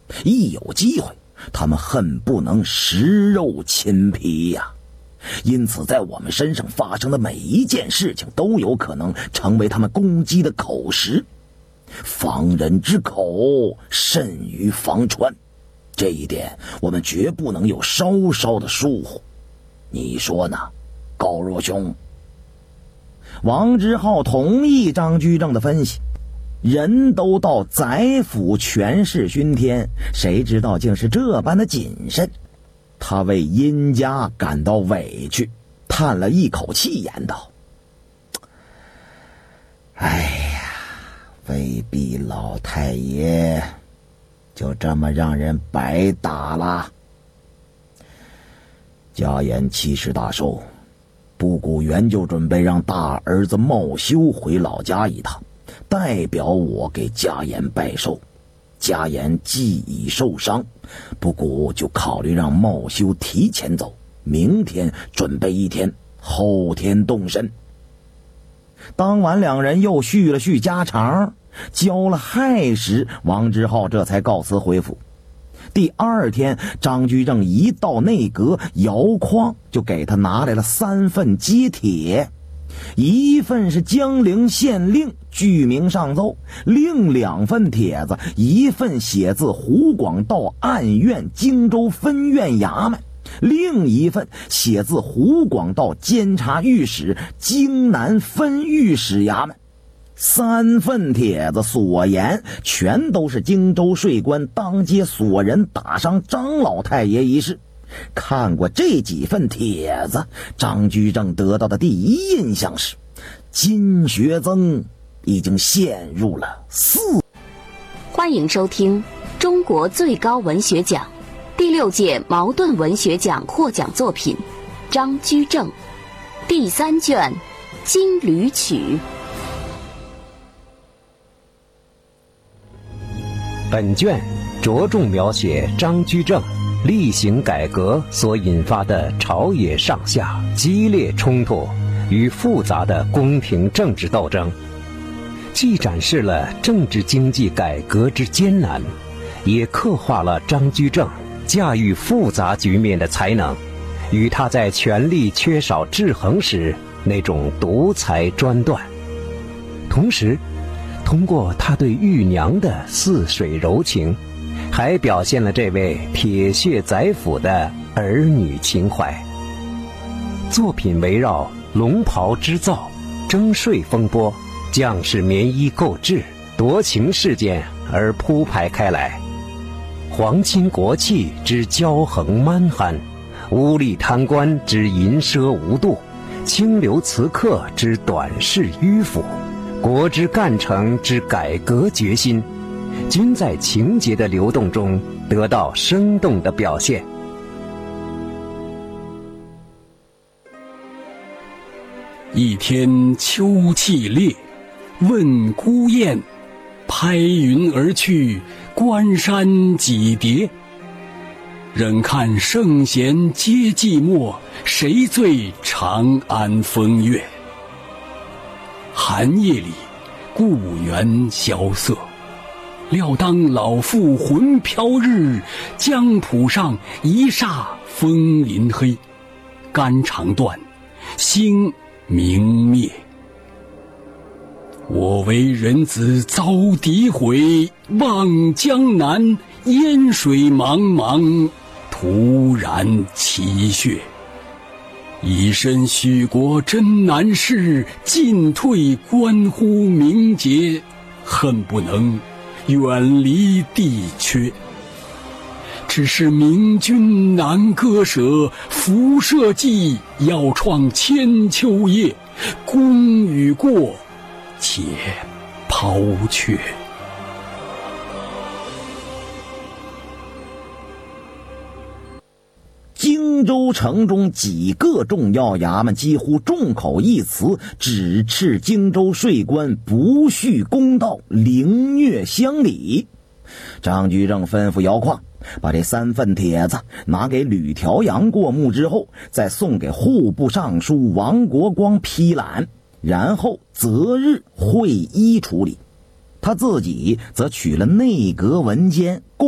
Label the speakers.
Speaker 1: 一有机会，他们恨不能食肉侵皮呀。因此在我们身上发生的每一件事情都有可能成为他们攻击的口实。防人之口甚于防川，这一点我们绝不能有稍稍的疏忽。你说呢，高若兄？王之浩同意张居正的分析。人都到宰府，权势熏天，谁知道竟是这般的谨慎。他为殷家感到委屈，叹了一口气，言道：哎呀，未必老太爷就这么让人白打了。家言七十大寿，布谷原就准备让大儿子茂修回老家一趟，代表我给家言拜寿。家言既已受伤，布谷就考虑让茂修提前走，明天准备一天，后天动身。当晚两人又叙了叙家常，交了亥时，王之浩这才告辞回府。第二天，张居正一到内阁，姚匡就给他拿来了3份揭帖，一份是江陵县令，具名上奏；另2份帖子，一份写自湖广道案院荆州分院衙门，另一份写自湖广道监察御史荆南分御史衙门。3份帖子所言全都是荆州税关当街锁人打伤张老太爷一事。看过这几份帖子，张居正得到的第一印象是，金学曾已经陷入了
Speaker 2: 欢迎收听中国最高文学奖第6届茅盾文学奖获奖作品张居正第3卷《金缕曲》。
Speaker 3: 本卷着重描写张居正厉行改革所引发的朝野上下激烈冲突与复杂的宫廷政治斗争，既展示了政治经济改革之艰难，也刻画了张居正驾驭复杂局面的才能，与他在权力缺少制衡时那种独裁专断。同时通过他对玉娘的似水柔情，还表现了这位铁血宰辅的儿女情怀。作品围绕龙袍织造、征税风波、将士棉衣购置、夺情事件而铺排开来，皇亲国戚之骄横蛮憨，污吏贪官之淫奢无度，清流刺客之短视迂腐，国之干成之改革决心，均在情节的流动中得到生动的表现。
Speaker 4: 一天秋气烈，问孤雁，拍云而去，关山几叠。忍看圣贤皆寂寞，谁醉长安风月。寒夜里，故园萧瑟，料当老妇魂飘日，江浦上一霎风林黑，肝肠断，星明灭。我为人子遭诋毁，望江南烟水茫茫，徒然其血。以身许国真难事，进退关乎名节，恨不能远离地阙。只是明君难割舍，辐射计要创千秋业，功与过且抛却。
Speaker 1: 荆州城中几个重要衙门几乎众口一词，指斥荆州税关不恤公道，凌虐乡里。张居正吩咐姚匡把这3份帖子拿给吕调阳过目之后，再送给户部尚书王国光批览，然后择日会一处理。他自己则取了内阁文监